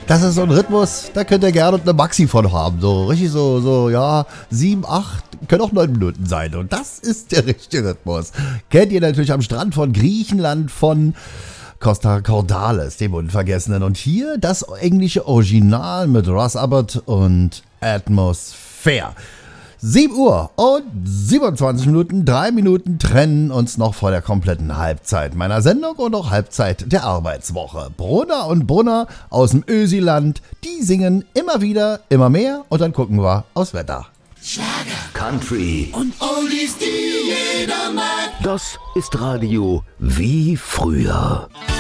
Das ist so ein Rhythmus, da könnt ihr gerne eine Maxi von haben. So richtig ja, 7, 8, können auch 9 Minuten sein. Und das ist der richtige Rhythmus. Kennt ihr natürlich am Strand von Griechenland, von Costa Cordalis, dem Unvergessenen. Und hier das englische Original mit Russ Abbott und Atmosphere. 7 Uhr und 27 Minuten, 3 Minuten trennen uns noch vor der kompletten Halbzeit meiner Sendung und auch Halbzeit der Arbeitswoche. Brunner und Brunner aus dem Ösiland, die singen immer wieder, immer mehr und dann gucken wir aufs Wetter. Schlager, Country und Oldies, die jeder mag. Das ist Radio wie früher.